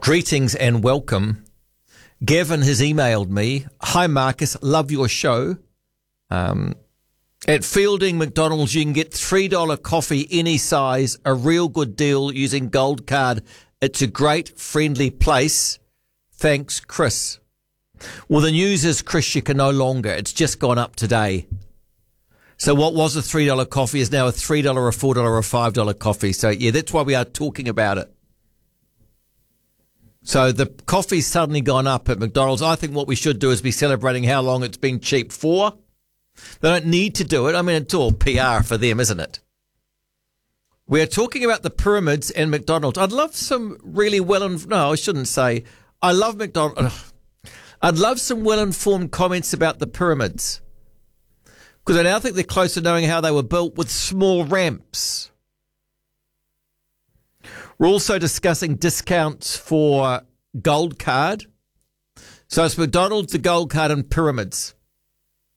Greetings and welcome. Gavin has emailed me. Hi, Marcus. Love your show. At Fielding McDonald's, you can get $3 coffee any size, a real good deal using Gold Card. It's a great, friendly place. Thanks, Chris. Well, the news is, Chris, you can no longer. It's just gone up today. So what was a $3 coffee is now a $3, a $4, or $5 coffee. So, yeah, that's why we are talking about it. So the coffee's suddenly gone up at McDonald's. I think what we should do is be celebrating how long it's been cheap for. They don't need to do it. I mean, it's all PR for them, isn't it? We're talking about the pyramids and McDonald's. I'd love some really no, I shouldn't say. I love McDonald's. I'd love some well-informed comments about the pyramids. Because I now think they're close to knowing how they were built with small ramps. We're also discussing discounts for Gold Card. So it's McDonald's, the Gold Card, and pyramids.